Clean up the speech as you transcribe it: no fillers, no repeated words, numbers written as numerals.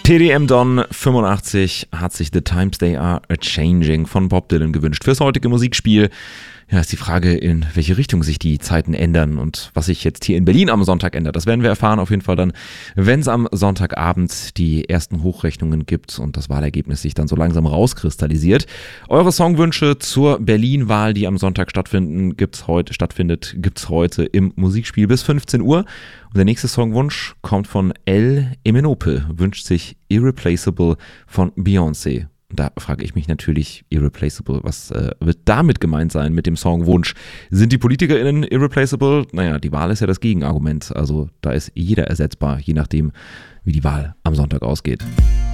TDM Don 85 hat sich The Times They Are A-Changing von Bob Dylan gewünscht. Fürs heutige Musikspiel ist die Frage, in welche Richtung sich die Zeiten ändern und was sich jetzt hier in Berlin am Sonntag ändert. Das werden wir erfahren auf jeden Fall dann, wenn es am Sonntagabend die ersten Hochrechnungen gibt und das Wahlergebnis sich dann so langsam rauskristallisiert. Eure Songwünsche zur Berlin-Wahl, die am Sonntag stattfindet, gibt's heute im Musikspiel bis 15 Uhr. Und der nächste Songwunsch kommt von El Emenope, wünscht sich Irreplaceable von Beyoncé. Da frage ich mich natürlich, Irreplaceable, was wird damit gemeint sein mit dem Songwunsch? Sind die PolitikerInnen irreplaceable? Naja, die Wahl ist ja das Gegenargument. Also da ist jeder ersetzbar, je nachdem, wie die Wahl am Sonntag ausgeht.